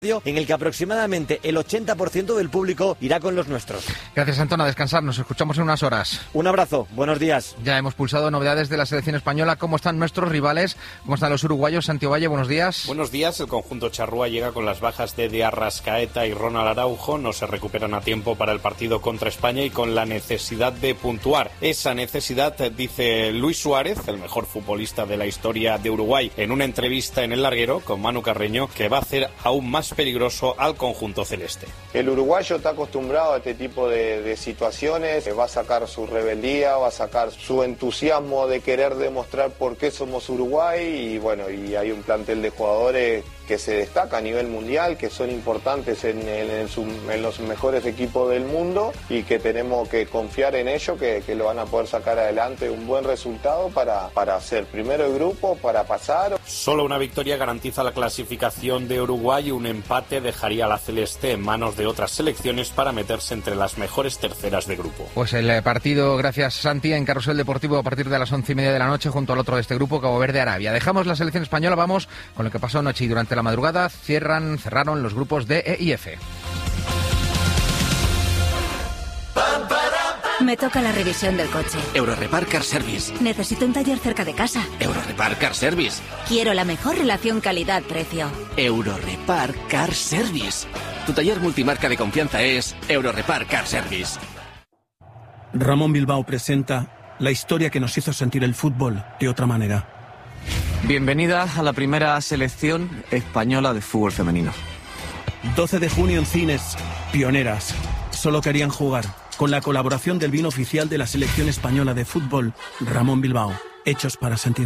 en el que aproximadamente el 80% del público irá con los nuestros. Gracias, Antón, a descansar, nos escuchamos en unas horas. Un abrazo, buenos días. Ya hemos pulsado novedades de la selección española. ¿Cómo están nuestros rivales? ¿Cómo están los uruguayos? Santiago Valle, buenos días. Buenos días, el conjunto charrúa llega con las bajas de Arrascaeta y Ronald Araujo, no se recuperan a tiempo para el partido contra España y con la necesidad de puntuar. Esa necesidad, dice Luis Suárez, el mejor futbolista de la historia de Uruguay, en una entrevista en El Larguero con Manu Carreño, que va a hacer aún más peligroso al conjunto celeste. El uruguayo está acostumbrado a este tipo de situaciones, va a sacar su rebeldía, va a sacar su entusiasmo de querer demostrar por qué somos Uruguay y bueno, y hay un plantel de jugadores que se destaca a nivel mundial, que son importantes en los mejores equipos del mundo y que tenemos que confiar en ellos, que lo van a poder sacar adelante un buen resultado para ser primero de grupo, para pasar. Solo una victoria garantiza la clasificación de Uruguay y un empate dejaría a la celeste en manos de otras selecciones para meterse entre las mejores terceras de grupo. Pues el partido, gracias Santi, en Carrusel Deportivo a partir de las 11:30 de la noche junto al otro de este grupo, Cabo Verde, Arabia. Dejamos la selección española, vamos con lo que pasó anoche y durante la madrugada cerraron los grupos D, E y F. Me toca la revisión del coche. Eurorepar Car Service. Necesito un taller cerca de casa. Eurorepar Car Service. Quiero la mejor relación calidad-precio. Eurorepar Car Service. Tu taller multimarca de confianza es Eurorepar Car Service. Ramón Bilbao presenta la historia que nos hizo sentir el fútbol de otra manera. Bienvenida a la primera selección española de fútbol femenino. 12 de junio en cines, pioneras. Solo querían jugar. Con la colaboración del vino oficial de la selección española de fútbol, Ramón Bilbao. Hechos para sentir.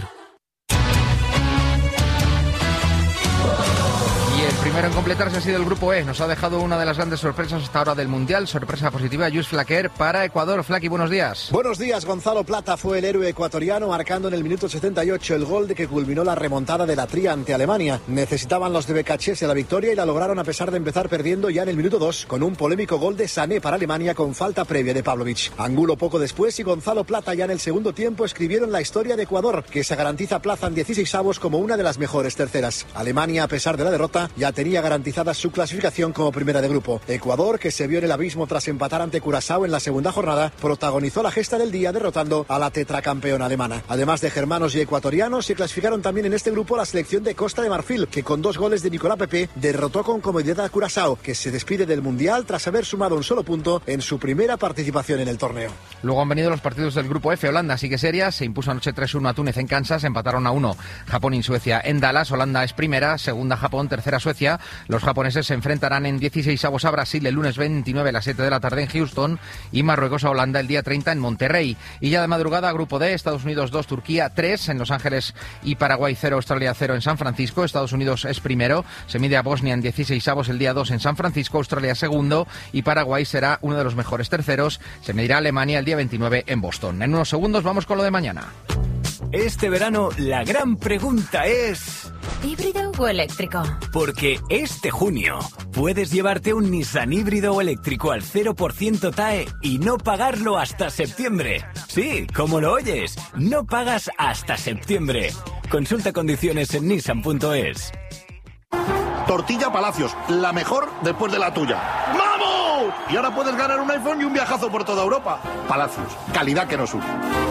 Primero en completarse ha sido el grupo E. Nos ha dejado una de las grandes sorpresas hasta ahora del Mundial. Sorpresa positiva, Lluís Flaquer para Ecuador. Flaqui, buenos días. Buenos días. Gonzalo Plata fue el héroe ecuatoriano, marcando en el minuto 78 el gol de que culminó la remontada de la Tría ante Alemania. Necesitaban los de Becachese la victoria y la lograron a pesar de empezar perdiendo ya en el minuto 2 con un polémico gol de Sané para Alemania con falta previa de Pavlovic. Angulo poco después y Gonzalo Plata ya en el segundo tiempo escribieron la historia de Ecuador, que se garantiza plaza en 16avos como una de las mejores terceras. Alemania, a pesar de la derrota, ya tenía garantizada su clasificación como primera de grupo. Ecuador, que se vio en el abismo tras empatar ante Curazao en la segunda jornada, protagonizó la gesta del día derrotando a la tetracampeona alemana. Además de germanos y ecuatorianos, se clasificaron también en este grupo la selección de Costa de Marfil, que con 2 goles de Nicolás Pepe derrotó con comodidad a Curazao, que se despide del Mundial tras haber sumado un solo punto en su primera participación en el torneo. Luego han venido los partidos del grupo F. Holanda sigue seria, se impuso anoche 3-1 a Túnez en Kansas, empataron a 1 Japón y Suecia en Dallas. Holanda es primera, segunda Japón, tercera Suecia. Los japoneses se enfrentarán en 16avos a Brasil el lunes 29 a las 7 de la tarde en Houston y Marruecos a Holanda el día 30 en Monterrey. Y ya de madrugada, grupo D, Estados Unidos 2, Turquía 3 en Los Ángeles y Paraguay 0, Australia 0 en San Francisco. Estados Unidos es primero, se mide a Bosnia en 16avos el día 2 en San Francisco, Australia segundo y Paraguay será uno de los mejores terceros, se medirá a Alemania el día 29 en Boston. En unos segundos vamos con lo de mañana. Este verano la gran pregunta es... ¿híbrido o eléctrico? Porque este junio puedes llevarte un Nissan híbrido o eléctrico al 0% TAE y no pagarlo hasta septiembre. Sí, como lo oyes, no pagas hasta septiembre. Consulta condiciones en nissan.es. Tortilla Palacios, la mejor después de la tuya. ¡Vamos! Y ahora puedes ganar un iPhone y un viajazo por toda Europa. Palacios, calidad que nos une.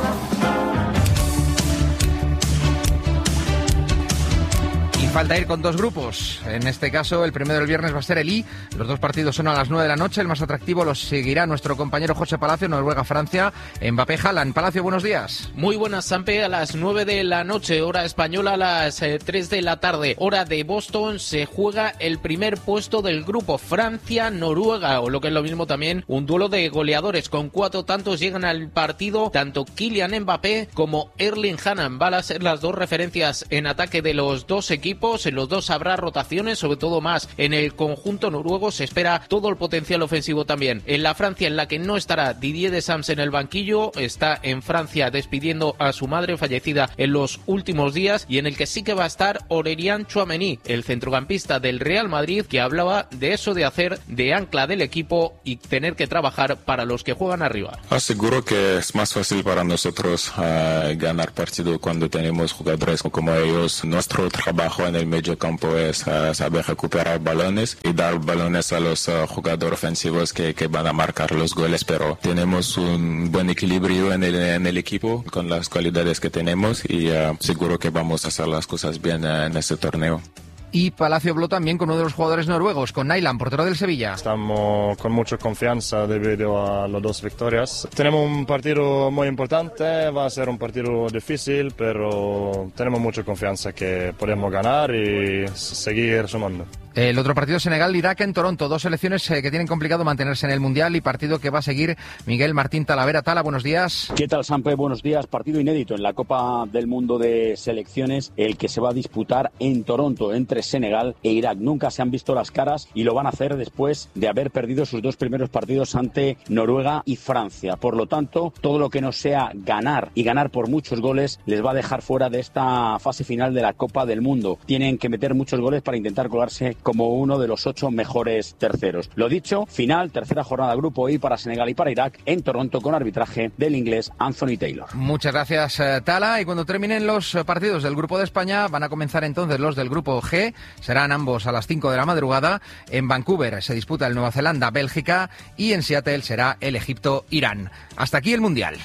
Falta ir con 2 grupos. En este caso, el primero del viernes va a ser el I. Los 2 partidos son a las 9 de la noche. El más atractivo los seguirá nuestro compañero José Palacio, Noruega-Francia. Mbappé, Haaland. Palacio, buenos días. Muy buenas, Sampe. A las 9 de la noche, hora española, a las 3 de la tarde, hora de Boston, se juega el primer puesto del grupo Francia-Noruega, o lo que es lo mismo también, un duelo de goleadores. Con 4 tantos llegan al partido tanto Kylian Mbappé como Erling Haaland. Van a ser las 2 referencias en ataque de los 2 equipos. En los 2 habrá rotaciones, sobre todo más en el conjunto noruego. Se espera todo el potencial ofensivo también. En la Francia, en la que no estará Didier Deschamps en el banquillo, está en Francia despidiendo a su madre fallecida en los últimos días, y en el que sí que va a estar Aurélien Tchouaméni, el centrocampista del Real Madrid, que hablaba de eso de hacer de ancla del equipo y tener que trabajar para los que juegan arriba. Aseguro que es más fácil para nosotros ganar partido cuando tenemos jugadores como ellos. Nuestro trabajo en en el medio campo es saber recuperar balones y dar balones a los jugadores ofensivos que van a marcar los goles, pero tenemos un buen equilibrio en el equipo con las cualidades que tenemos y seguro que vamos a hacer las cosas bien en este torneo. Y Palacio habló también con uno de los jugadores noruegos, con Nyland, portero del Sevilla. Estamos con mucha confianza debido a las 2 victorias. Tenemos un partido muy importante, va a ser un partido difícil, pero tenemos mucha confianza que podemos ganar y seguir sumando. El otro partido, Senegal-Irak en Toronto. 2 selecciones que tienen complicado mantenerse en el Mundial y partido que va a seguir Miguel Martín Talavera. Tala, buenos días. ¿Qué tal, Sampe? Buenos días. Partido inédito en la Copa del Mundo de Selecciones, el que se va a disputar en Toronto entre Senegal e Irak. Nunca se han visto las caras y lo van a hacer después de haber perdido sus 2 primeros partidos ante Noruega y Francia. Por lo tanto, todo lo que no sea ganar y ganar por muchos goles les va a dejar fuera de esta fase final de la Copa del Mundo. Tienen que meter muchos goles para intentar colarse como uno de los 8 mejores terceros. Lo dicho, final, tercera jornada de grupo I para Senegal y para Irak en Toronto con arbitraje del inglés Anthony Taylor. Muchas gracias, Tala. Y cuando terminen los partidos del grupo de España, van a comenzar entonces los del grupo G. Serán ambos a las 5 de la madrugada. En Vancouver se disputa el Nueva Zelanda-Bélgica y en Seattle será el Egipto-Irán. Hasta aquí el Mundial.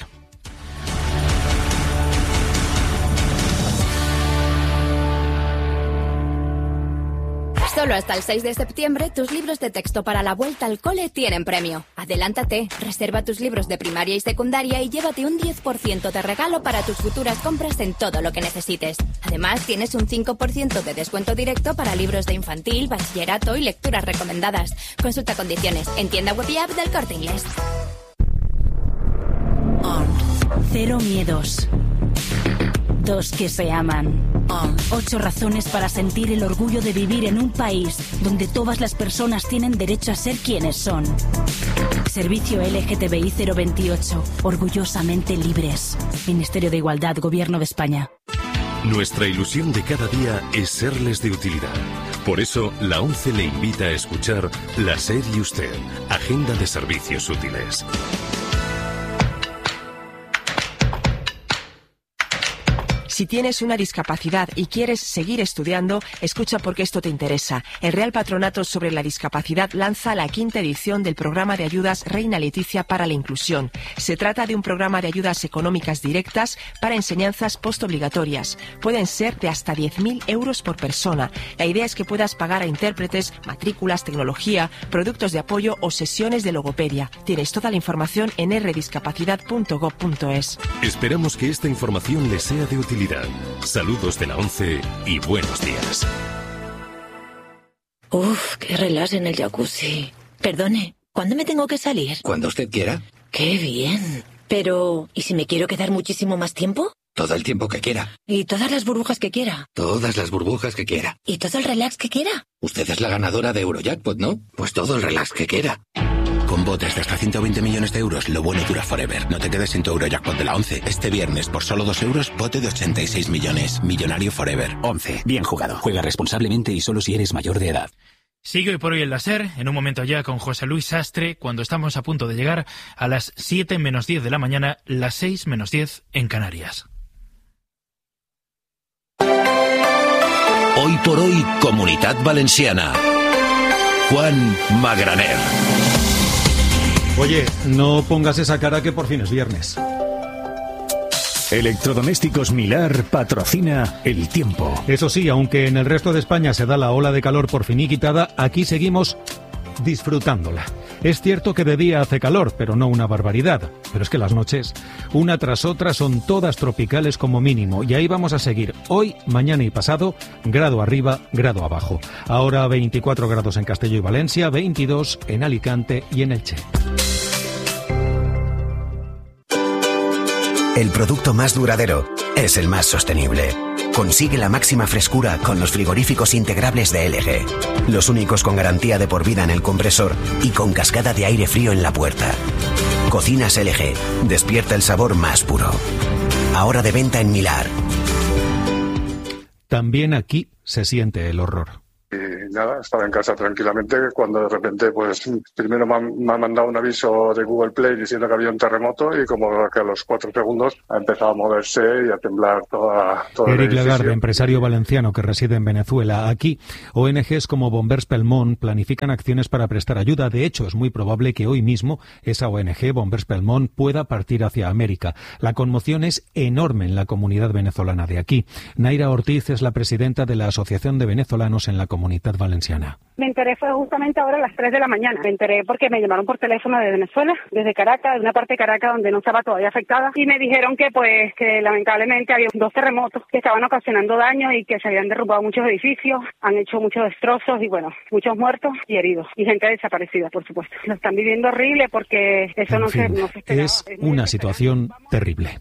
Solo hasta el 6 de septiembre, tus libros de texto para la vuelta al cole tienen premio. Adelántate, reserva tus libros de primaria y secundaria y llévate un 10% de regalo para tus futuras compras en todo lo que necesites. Además, tienes un 5% de descuento directo para libros de infantil, bachillerato y lecturas recomendadas. Consulta condiciones en tienda web y app del Corte Inglés. Cero miedos. 2 que se aman. 8 razones para sentir el orgullo de vivir en un país donde todas las personas tienen derecho a ser quienes son. Servicio LGTBI 028. Orgullosamente libres. Ministerio de Igualdad, Gobierno de España. Nuestra ilusión de cada día es serles de utilidad. Por eso, la ONCE le invita a escuchar La SER y Usted, Agenda de Servicios Útiles. Si tienes una discapacidad y quieres seguir estudiando, escucha porque esto te interesa. El Real Patronato sobre la Discapacidad lanza la 5ª edición del programa de ayudas Reina Leticia para la Inclusión. Se trata de un programa de ayudas económicas directas para enseñanzas postobligatorias. Pueden ser de hasta 10.000 euros por persona. La idea es que puedas pagar a intérpretes, matrículas, tecnología, productos de apoyo o sesiones de logopedia. Tienes toda la información en rdiscapacidad.gov.es. Esperamos que esta información les sea de utilidad. Saludos de la ONCE y buenos días. Uf, qué relax en el jacuzzi. Perdone, ¿cuándo me tengo que salir? Cuando usted quiera. ¡Qué bien! Pero, ¿y si me quiero quedar muchísimo más tiempo? Todo el tiempo que quiera. ¿Y todas las burbujas que quiera? Todas las burbujas que quiera. ¿Y todo el relax que quiera? Usted es la ganadora de Eurojackpot, ¿no? Pues todo el relax que quiera. Con botes de hasta 120 millones de euros, lo bueno dura forever. No te quedes sin tu Eurojackpot de la ONCE. Este viernes, por solo 2 euros, bote de 86 millones. Millonario forever. ONCE. Bien jugado. Juega responsablemente y solo si eres mayor de edad. Sigue hoy por hoy el láser, en un momento ya con José Luis Sastre, cuando estamos a punto de llegar a las 7 menos 10 de la mañana, las 6 menos 10 en Canarias. Hoy por hoy, Comunitat Valenciana. Juan Magraner. Oye, no pongas esa cara que por fin es viernes. Electrodomésticos Milar patrocina El Tiempo. Eso sí, aunque en el resto de España se da la ola de calor por finiquitada, aquí seguimos disfrutándola. Es cierto que de día hace calor, pero no una barbaridad. Pero es que las noches, una tras otra, son todas tropicales como mínimo. Y ahí vamos a seguir hoy, mañana y pasado, grado arriba, grado abajo. Ahora 24 grados en Castelló y Valencia, 22 en Alicante y en Elche. El producto más duradero es el más sostenible. Consigue la máxima frescura con los frigoríficos integrables de LG. Los únicos con garantía de por vida en el compresor y con cascada de aire frío en la puerta. Cocinas LG. Despierta el sabor más puro. Ahora de venta en Milar. También aquí se siente el horror. Y nada, estaba en casa tranquilamente cuando de repente, pues primero me ha mandado un aviso de Google Play diciendo que había un terremoto y como que a los 4 segundos ha empezado a moverse y a temblar toda Eric Lagarde, empresario valenciano que reside en Venezuela. Aquí, ONGs como Bombers Pelmont planifican acciones para prestar ayuda. De hecho, es muy probable que hoy mismo esa ONG, Bombers Pelmont, pueda partir hacia América. La conmoción es enorme en la comunidad venezolana de aquí. Naira Ortiz es la presidenta de la Asociación de Venezolanos en la Comunidad Valenciana. Me enteré fue justamente ahora a las 3 de la mañana. Me enteré porque me llamaron por teléfono de Venezuela, desde Caracas, de una parte de Caracas donde no estaba todavía afectada, y me dijeron que lamentablemente había 2 terremotos que estaban ocasionando daño y que se habían derrumbado muchos edificios, han hecho muchos destrozos y muchos muertos y heridos y gente desaparecida, por supuesto. Lo están viviendo horrible porque eso no se esperaba. Es una situación terrible.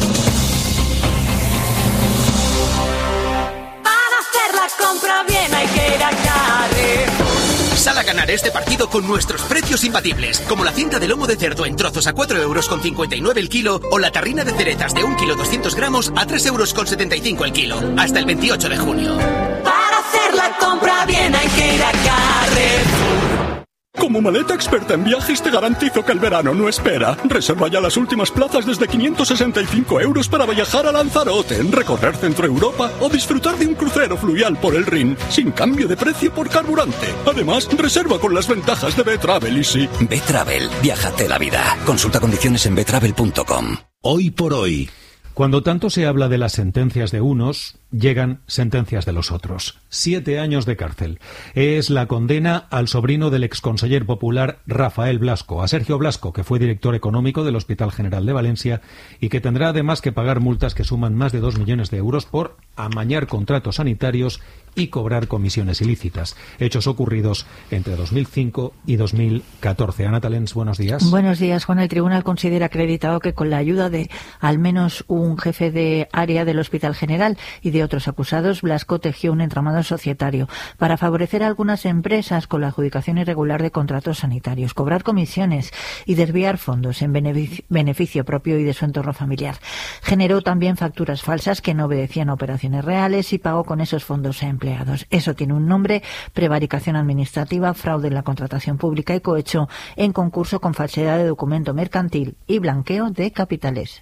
Compra bien, hay que ir a Carrefour. Sal a ganar este partido con nuestros precios imbatibles, como la cinta de lomo de cerdo en trozos a 4,59 € el kilo o la tarrina de ceretas de 1 kilo 200 gramos a 3,75 € el kilo. Hasta el 28 de junio. Para hacer la compra bien hay que ir a Carrefour. Como Maleta experta en viajes te garantizo que el verano no espera. Reserva ya las últimas plazas desde 565 € para viajar a Lanzarote, recorrer Centro Europa o disfrutar de un crucero fluvial por el Rin, sin cambio de precio por carburante. Además, reserva con las ventajas de B-Travel Easy. B-Travel, viájate la vida. Consulta condiciones en betravel.com. Hoy por hoy. Cuando tanto se habla de las sentencias de unos, llegan sentencias de los otros. 7 años de cárcel. Es la condena al sobrino del exconseller popular Rafael Blasco, a Sergio Blasco, que fue director económico del Hospital General de Valencia y que tendrá además que pagar multas que suman más de 2 millones de euros por amañar contratos sanitarios y cobrar comisiones ilícitas. Hechos ocurridos entre 2005 y 2014. Ana Talens, buenos días. Buenos días, Juan. El tribunal considera acreditado que con la ayuda de al menos un jefe de área del Hospital General y de otros acusados, Blasco tejió un entramado societario para favorecer a algunas empresas con la adjudicación irregular de contratos sanitarios, cobrar comisiones y desviar fondos en beneficio propio y de su entorno familiar. Generó también facturas falsas que no obedecían a operaciones reales y pagó con esos fondos a empleados. Eso tiene un nombre: prevaricación administrativa, fraude en la contratación pública y cohecho en concurso con falsedad de documento mercantil y blanqueo de capitales.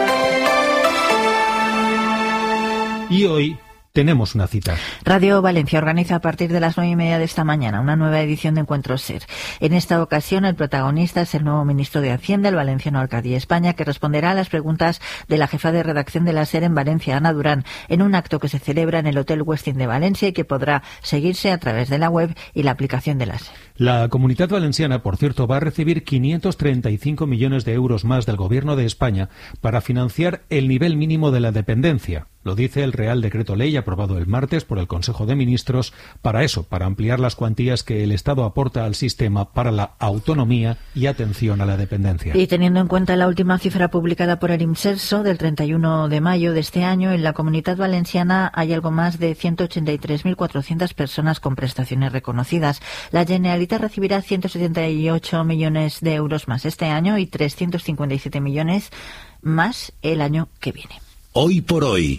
Y hoy tenemos una cita. Radio Valencia organiza a partir de las 9:30 de esta mañana una nueva edición de Encuentro SER. En esta ocasión el protagonista es el nuevo ministro de Hacienda, el valenciano Arcadi España, que responderá a las preguntas de la jefa de redacción de la SER en Valencia, Ana Durán, en un acto que se celebra en el Hotel Westin de Valencia y que podrá seguirse a través de la web y la aplicación de la SER. La Comunidad Valenciana, por cierto, va a recibir 535 millones de euros más del Gobierno de España para financiar el nivel mínimo de la dependencia. Lo dice el Real Decreto Ley aprobado el martes por el Consejo de Ministros para ampliar las cuantías que el Estado aporta al sistema para la autonomía y atención a la dependencia. Y teniendo en cuenta la última cifra publicada por el IMSERSO del 31 de mayo de este año, en la Comunidad Valenciana hay algo más de 183.400 personas con prestaciones reconocidas. La Generalitat recibirá 178 millones de euros más este año y 357 millones más el año que viene. Hoy por hoy.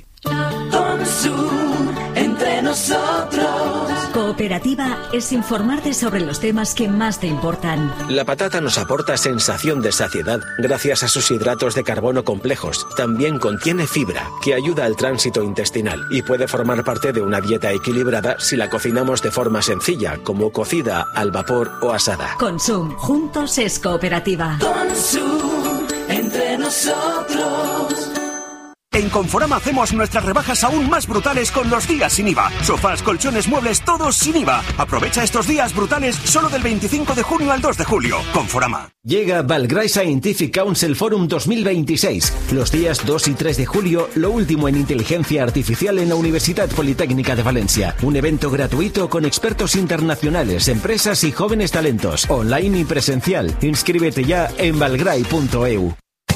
Entre nosotros. Cooperativa es informarte sobre los temas que más te importan. La patata nos aporta sensación de saciedad gracias a sus hidratos de carbono complejos. También contiene fibra, que ayuda al tránsito intestinal y puede formar parte de una dieta equilibrada si la cocinamos de forma sencilla, como cocida, al vapor o asada. Consum, juntos es Cooperativa. Consum, entre nosotros. En Conforama hacemos nuestras rebajas aún más brutales con los días sin IVA. Sofás, colchones, muebles, todos sin IVA. Aprovecha estos días brutales solo del 25 de junio al 2 de julio. Conforama. Llega Valgray Scientific Council Forum 2026. Los días 2 y 3 de julio, lo último en inteligencia artificial en la Universidad Politécnica de Valencia. Un evento gratuito con expertos internacionales, empresas y jóvenes talentos. Online y presencial. Inscríbete ya en valgray.eu.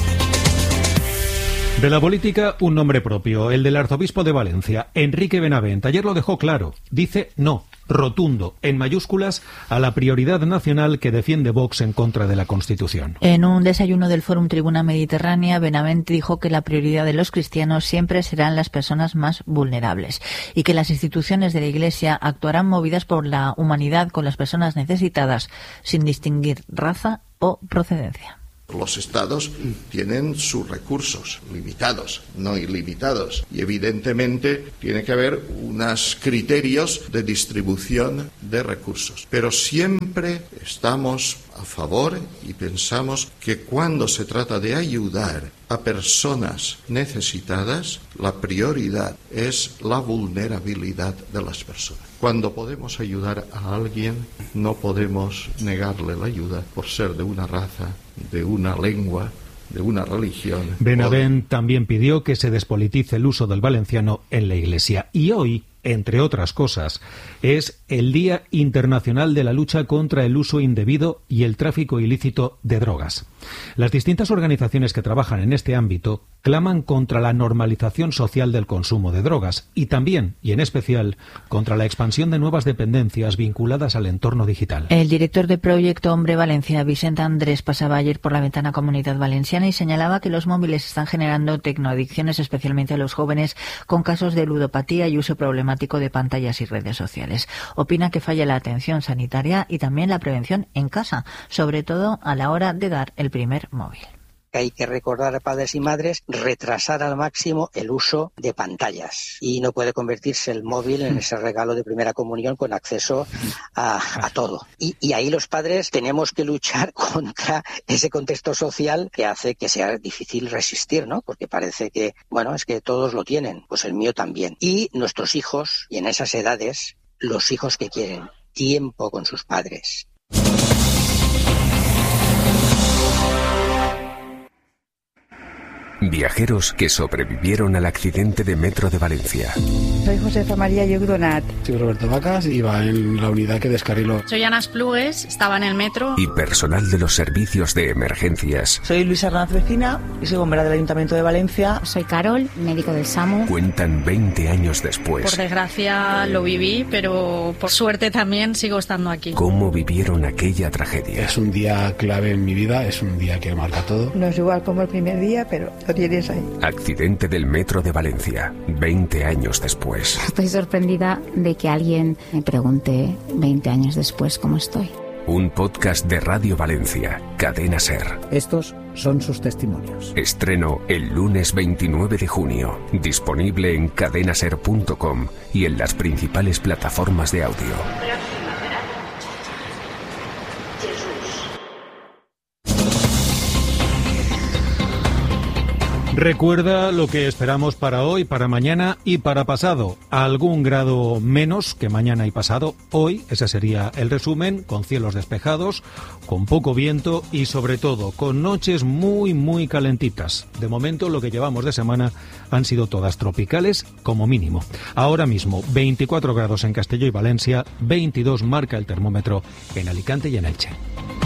De la política, un nombre propio, el del arzobispo de Valencia, Enrique Benavent. Ayer lo dejó claro. Dice no rotundo, en mayúsculas, a la prioridad nacional que defiende Vox en contra de la Constitución. En un desayuno del Fórum Tribuna Mediterránea, Benavente dijo que la prioridad de los cristianos siempre serán las personas más vulnerables y que las instituciones de la Iglesia actuarán movidas por la humanidad con las personas necesitadas sin distinguir raza o procedencia. Los estados tienen sus recursos limitados, no ilimitados, y evidentemente tiene que haber unos criterios de distribución de recursos. Pero siempre estamos a favor y pensamos que cuando se trata de ayudar a personas necesitadas, la prioridad es la vulnerabilidad de las personas. Cuando podemos ayudar a alguien, no podemos negarle la ayuda por ser de una raza, de una lengua, de una religión. Benavent también pidió que se despolitice el uso del valenciano en la Iglesia. Y hoy, entre otras cosas, es el Día Internacional de la Lucha contra el Uso Indebido y el Tráfico Ilícito de Drogas. Las distintas organizaciones que trabajan en este ámbito claman contra la normalización social del consumo de drogas y también, y en especial, contra la expansión de nuevas dependencias vinculadas al entorno digital. El director de Proyecto Hombre Valencia, Vicente Andrés, pasaba ayer por la ventana Comunidad Valenciana y señalaba que los móviles están generando tecnoadicciones, especialmente a los jóvenes, con casos de ludopatía y uso problemático de pantallas y redes sociales. Opina que falla la atención sanitaria y también la prevención en casa, sobre todo a la hora de dar el primer móvil. Hay que recordar a padres y madres retrasar al máximo el uso de pantallas y no puede convertirse el móvil en ese regalo de primera comunión con acceso a todo. Y ahí los padres tenemos que luchar contra ese contexto social que hace que sea difícil resistir, ¿no? Porque parece que, bueno, es que todos lo tienen, pues el mío también. Y nuestros hijos, y en esas edades, los hijos que quieren tiempo con sus padres. Viajeros que sobrevivieron al accidente de metro de Valencia. Soy Josefa María Yogdonat. Soy Roberto Vacas, iba en la unidad que descarriló. Soy Ana Esplugues, estaba en el metro. Y personal de los servicios de emergencias. Soy Luisa Hernández Vecina y soy bombera del Ayuntamiento de Valencia. Soy Carol, médico del SAMU. Cuentan 20 años después. Por desgracia lo viví, pero por suerte también sigo estando aquí. ¿Cómo vivieron aquella tragedia? Es un día clave en mi vida, es un día que marca todo. No es igual como el primer día, pero lo tienes ahí. Accidente del metro de Valencia, 20 años después. Estoy sorprendida de que alguien me pregunte 20 años después cómo estoy. Un podcast de Radio Valencia, Cadena SER. Estos son sus testimonios. Estreno el lunes 29 de junio. Disponible en cadenaser.com y en las principales plataformas de audio. Recuerda lo que esperamos para hoy, para mañana y para pasado. Algún grado menos que mañana y pasado. Hoy, ese sería el resumen, con cielos despejados, con poco viento y sobre todo con noches muy calentitas. De momento lo que llevamos de semana han sido todas tropicales como mínimo. Ahora mismo 24 grados en Castelló y Valencia, 22 marca el termómetro en Alicante y en Elche.